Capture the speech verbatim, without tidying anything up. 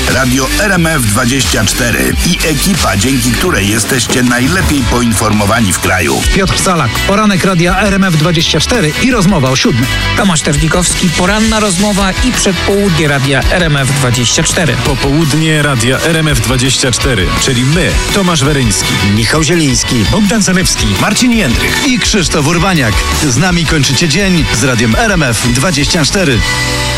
Radio R M F dwadzieścia cztery i ekipa, dzięki której jesteście najlepiej poinformowani w kraju. Piotr Salak, poranek Radia R M F dwadzieścia cztery i rozmowa o siódmej. Tomasz Tewnikowski, poranna rozmowa i przedpołudnie Radia R M F dwadzieścia cztery. Popołudnie Radia R M F dwadzieścia cztery, czyli my, Tomasz Weryński, Michał Zieliński, Bogdan Zalewski, Marcin Jędrych i Krzysztof Urbaniak. Z nami kończycie dzień z Radiem R M F dwadzieścia cztery.